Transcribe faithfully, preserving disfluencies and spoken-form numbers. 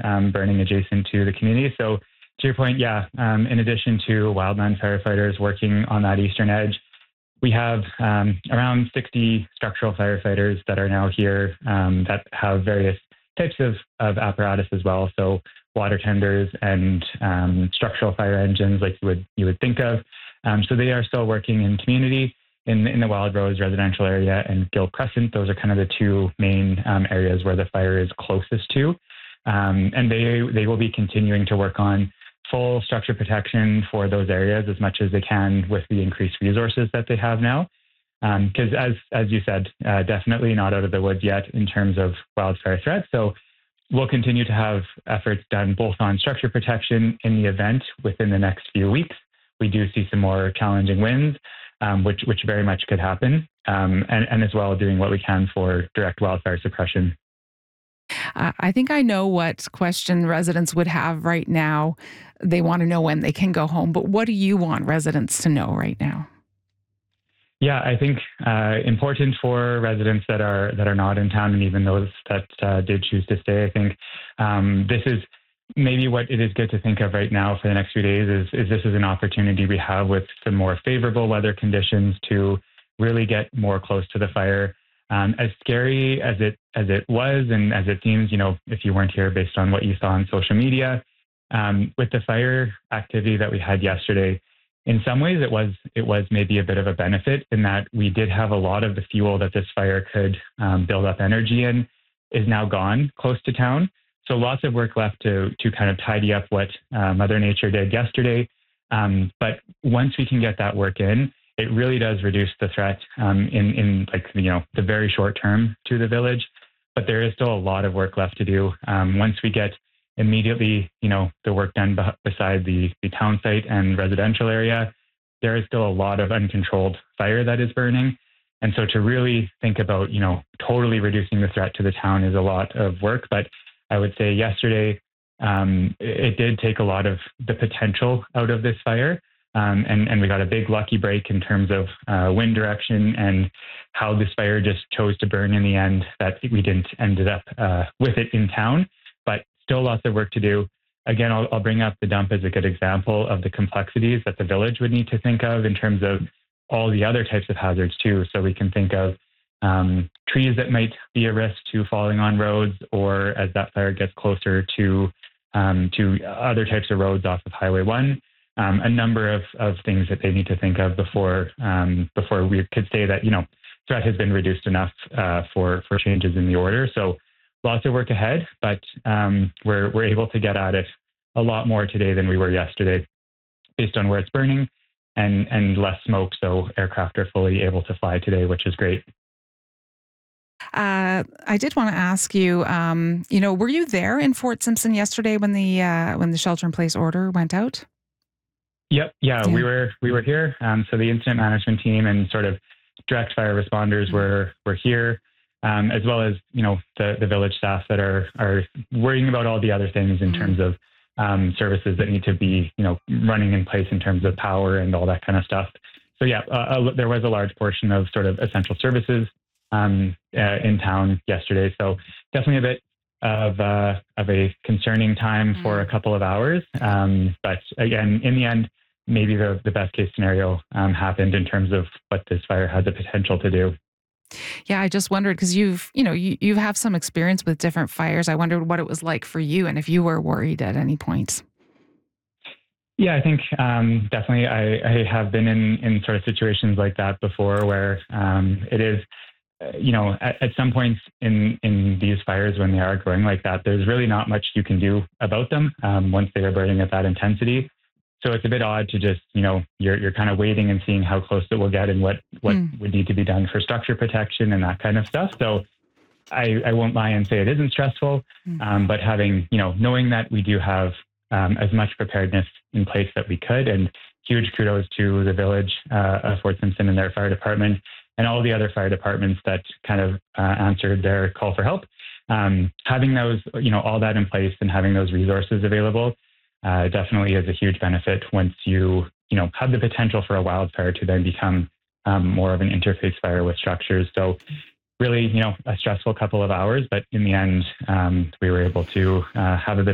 um, burning adjacent to the community. So to your point, yeah, um, in addition to wildland firefighters working on that eastern edge, we have um, around sixty structural firefighters that are now here um, that have various types of, of apparatus as well. So water tenders and um, structural fire engines like you would you would think of. Um, so they are still working in community in, in the Wildrose residential area and Gill Crescent. Those are kind of the two main um, areas where the fire is closest to. Um, and they, they will be continuing to work on full structure protection for those areas as much as they can with the increased resources that they have now. Because um, as as you said, uh, definitely not out of the woods yet in terms of wildfire threats. So we'll continue to have efforts done both on structure protection in the event within the next few weeks. We do see some more challenging winds, um, which which very much could happen, um, and, and as well doing what we can for direct wildfire suppression. Uh, I think I know what question residents would have right now. They want to know when they can go home, but what do you want residents to know right now? Yeah, I think uh, important for residents that are that are not in town and even those that uh, did choose to stay. I think um, this is maybe what it is good to think of right now for the next few days is, is this is an opportunity we have with some more favorable weather conditions to really get more close to the fire. Um, as scary as it as it was and as it seems, you know, if you weren't here based on what you saw on social media, um, with the fire activity that we had yesterday, in some ways it was it was maybe a bit of a benefit in that we did have a lot of the fuel that this fire could um, build up energy in is now gone close to town. So lots of work left to to kind of tidy up what uh, Mother Nature did yesterday. Um, but once we can get that work in, it really does reduce the threat um, in, in like, you know, the very short term to the village. But there is still a lot of work left to do. Um, once we get immediately, you know, the work done be- beside the, the town site and residential area, there is still a lot of uncontrolled fire that is burning. And so to really think about, you know, totally reducing the threat to the town is a lot of work. But I would say yesterday, um, it did take a lot of the potential out of this fire. Um, and, and we got a big lucky break in terms of uh, wind direction and how this fire just chose to burn in the end, that we didn't ended up uh, with it in town, but still lots of work to do. Again, I'll, I'll bring up the dump as a good example of the complexities that the village would need to think of in terms of all the other types of hazards too. So we can think of um, trees that might be a risk to falling on roads, or as that fire gets closer to um, to other types of roads off of Highway one. Um, a number of, of things that they need to think of before um, before we could say that, you know, threat has been reduced enough uh, for for changes in the order. So lots of work ahead, but um, we're we're able to get at it a lot more today than we were yesterday, based on where it's burning and and less smoke. So aircraft are fully able to fly today, which is great. Uh, I did want to ask you, um, you know, were you there in Fort Simpson yesterday when the uh, when the shelter in place order went out? Yep. Yeah, Yeah. we were we were here. Um, so the incident management team and sort of direct fire responders were were here, um, as well as, you know, the, the village staff that are are worrying about all the other things in Mm. terms of um, services that need to be, you know, running in place in terms of power and all that kind of stuff. So yeah, uh, uh, there was a large portion of sort of essential services um, uh, in town yesterday. So definitely a bit of uh, of a concerning time for a Mm. couple of hours. Um, but again, in the end, maybe the, the best case scenario um, happened in terms of what this fire had the potential to do. Yeah, I just wondered because you've, you know, you, you have some experience with different fires. I wondered what it was like for you and if you were worried at any point. Yeah, I think um, definitely I, I have been in, in sort of situations like that before where um, it is, uh, you know, at, at some points in, in these fires when they are growing like that, there's really not much you can do about them um, once they are burning at that intensity. So it's a bit odd to just, you know, you're you're kind of waiting and seeing how close it will get and what, what Hmm. would need to be done for structure protection and that kind of stuff. So I, I won't lie and say it isn't stressful, Hmm. um, but having, you know, knowing that we do have um, as much preparedness in place that we could, and huge kudos to the village uh, of Fort Simpson and their fire department and all the other fire departments that kind of uh, answered their call for help. Um, having those, you know, all that in place and having those resources available uh, definitely is a huge benefit once you, you know, have the potential for a wildfire to then become um, more of an interface fire with structures. So really, you know, a stressful couple of hours, but in the end, um, we were able to uh, have a bit